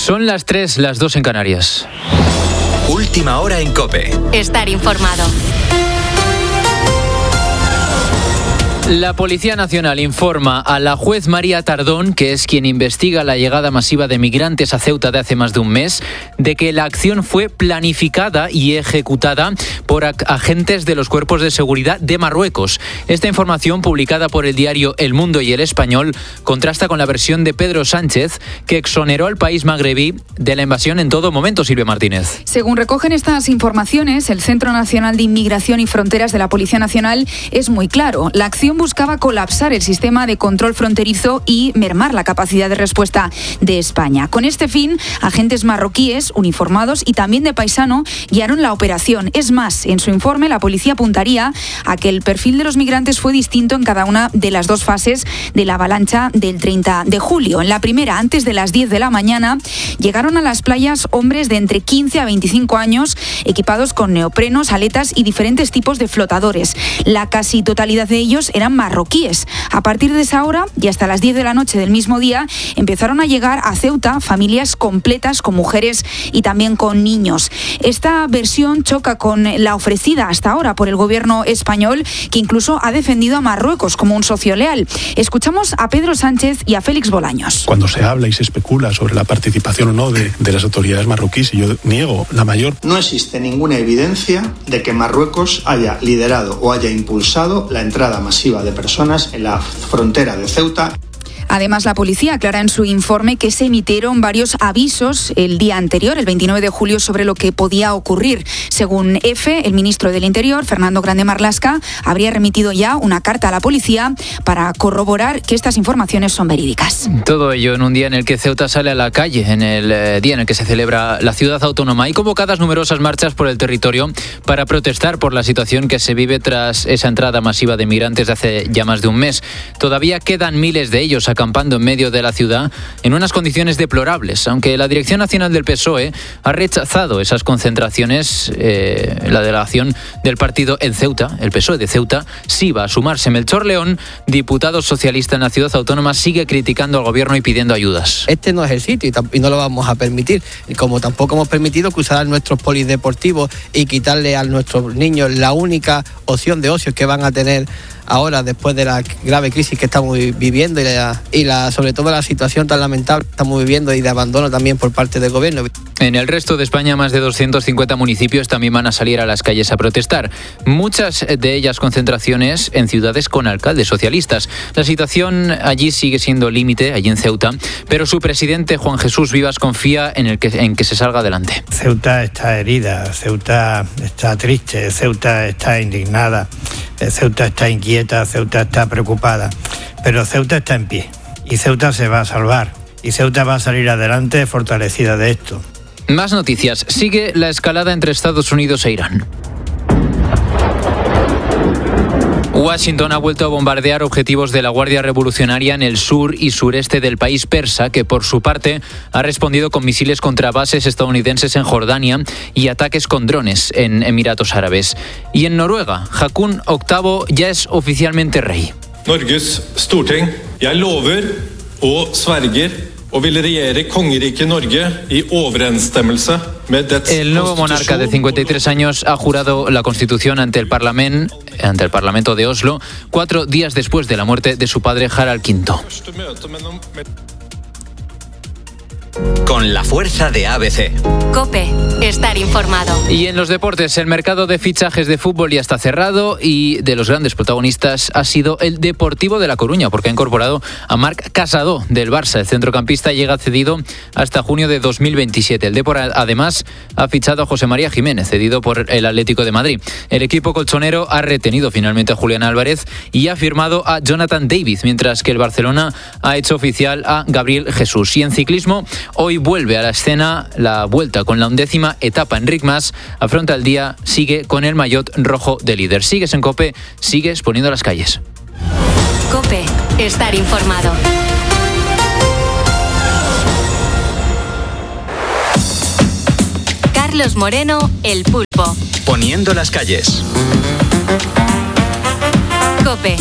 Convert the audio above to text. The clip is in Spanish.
Son las 3, las 2 en Canarias. Última hora en COPE. Estar informado. La Policía Nacional informa a la juez María Tardón, que es quien investiga la llegada masiva de migrantes a Ceuta de hace más de un mes, de que la acción fue planificada y ejecutada por agentes de los cuerpos de seguridad de Marruecos. Esta información, publicada por el diario El Mundo y El Español, contrasta con la versión de Pedro Sánchez, que exoneró al país magrebí de la invasión en todo momento. Silvia Martínez. Según recogen estas informaciones, el Centro Nacional de Inmigración y Fronteras de la Policía Nacional es muy claro. La acción buscaba colapsar el sistema de control fronterizo y mermar la capacidad de respuesta de España. Con este fin, agentes marroquíes, uniformados y también de paisano guiaron la operación. Es más, en su informe la policía apuntaría a que el perfil de los migrantes fue distinto en cada una de las dos fases de la avalancha del 30 de julio. En la primera, antes de las 10 de la mañana, llegaron a las playas hombres de entre 15 a 25 años, equipados con neoprenos, aletas y diferentes tipos de flotadores. La casi totalidad de ellos eran marroquíes. A partir de esa hora y hasta las 10 de la noche del mismo día empezaron a llegar a Ceuta familias completas con mujeres y también con niños. Esta versión choca con la ofrecida hasta ahora por el gobierno español, que incluso ha defendido a Marruecos como un socio leal. Escuchamos a Pedro Sánchez y a Félix Bolaños. Cuando se habla y se especula sobre la participación o no de las autoridades marroquíes, y yo niego la mayor. No existe ninguna evidencia de que Marruecos haya liderado o haya impulsado la entrada masiva de personas en la frontera de Ceuta. Además, la policía aclara en su informe que se emitieron varios avisos el día anterior, el 29 de julio, sobre lo que podía ocurrir. Según EFE, el ministro del Interior, Fernando Grande Marlaska, habría remitido ya una carta a la policía para corroborar que estas informaciones son verídicas. Todo ello en un día en el que Ceuta sale a la calle, en el día en el que se celebra la ciudad autónoma. Hay convocadas numerosas marchas por el territorio para protestar por la situación que se vive tras esa entrada masiva de migrantes de hace ya más de un mes. Todavía quedan miles de ellos acampando en medio de la ciudad en unas condiciones deplorables, aunque la Dirección Nacional del PSOE ha rechazado esas concentraciones. La delegación del partido en Ceuta, el PSOE de Ceuta, sí va a sumarse. Melchor León, diputado socialista en la ciudad autónoma, sigue criticando al gobierno y pidiendo ayudas. Este no es el sitio y no lo vamos a permitir, como tampoco hemos permitido que usaran nuestros polideportivos y quitarle a nuestros niños la única opción de ocio que van a tener ahora, después de la grave crisis que estamos viviendo y sobre todo la situación tan lamentable que estamos viviendo y de abandono también por parte del gobierno. En el resto de España, más de 250 municipios también van a salir a las calles a protestar. Muchas de ellas concentraciones en ciudades con alcaldes socialistas. La situación allí sigue siendo límite, allí en Ceuta, pero su presidente, Juan Jesús Vivas, confía en que se salga adelante. Ceuta está herida, Ceuta está triste, Ceuta está indignada, Ceuta está inquieta, Ceuta está preocupada, pero Ceuta está en pie y Ceuta se va a salvar y Ceuta va a salir adelante fortalecida de esto. Más noticias. Sigue la escalada entre Estados Unidos e Irán. Washington ha vuelto a bombardear objetivos de la Guardia Revolucionaria en el sur y sureste del país persa, que por su parte ha respondido con misiles contra bases estadounidenses en Jordania y ataques con drones en Emiratos Árabes. Y en Noruega, Haakon VIII ya es oficialmente rey. Norges Storting, jeg lover og sverger og vil regjere kongeriket Norge i overensstemmelse med dets El nuevo monarca de 53 años ha jurado la Constitución ante el Parlamento de Oslo 4 días después de la muerte de su padre Harald V. Con la fuerza de ABC. COPE. Estar informado. Y en los deportes, el mercado de fichajes de fútbol ya está cerrado y de los grandes protagonistas ha sido el Deportivo de La Coruña, porque ha incorporado a Marc Casado del Barça. El centrocampista llega cedido hasta junio de 2027. El Depor además ha fichado a José María Jiménez, cedido por el Atlético de Madrid. El equipo colchonero ha retenido finalmente a Julián Álvarez y ha firmado a Jonathan David, mientras que el Barcelona ha hecho oficial a Gabriel Jesús. Y en ciclismo, hoy vuelve a la escena la Vuelta con la 11ª etapa. Enric Mas afronta el día, sigue con el maillot rojo de líder. Sigues en COPE, sigues poniendo las calles. COPE. Estar informado. Carlos Moreno, El Pulpo. Poniendo las calles. COPE.